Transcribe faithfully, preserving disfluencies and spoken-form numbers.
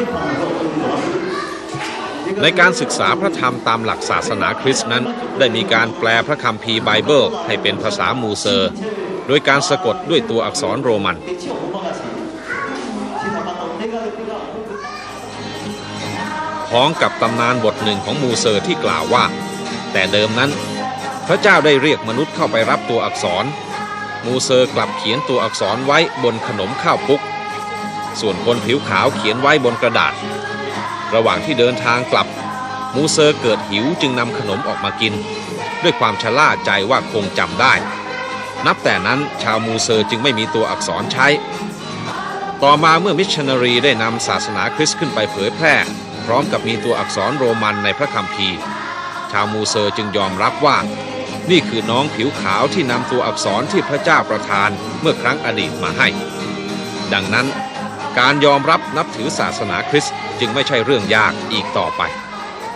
ในการศึกษาพระธรรมตามหลักศาสนาคริสต์นั้นได้มีการแปลพระคัมภีร์ไบเบิลให้เป็นภาษามูเซอร์โดยการสะกดด้วยตัวอักษรโรมันพ้องกับตำนานบทหนึ่งของมูเซอร์ที่กล่าวว่าแต่เดิมนั้นพระเจ้าได้เรียกมนุษย์เข้าไปรับตัวอักษรมูเซอร์กลับเขียนตัวอักษรไว้บนขนมข้าวปุ๊กส่วนคนผิวขาวเขียนไว้บนกระดาษระหว่างที่เดินทางกลับมูเซอร์เกิดหิวจึงนำขนมออกมากินด้วยความชะล่าใจว่าคงจำได้นับแต่นั้นชาวมูเซอร์จึงไม่มีตัวอักษรใช้ต่อมาเมื่อมิชชันนารีได้นำศาสนาคริสต์ขึ้นไปเผยแพร่พร้อมกับมีตัวอักษรโรมันในพระคัมภีร์ชาวมูเซอร์จึงยอมรับว่านี่คือน้องผิวขาวที่นำตัวอักษรที่พระเจ้าประทานเมื่อครั้งอดีตมาให้ดังนั้นการยอมรับนับถือศาสนาคริสต์จึงไม่ใช่เรื่องยากอีกต่อไป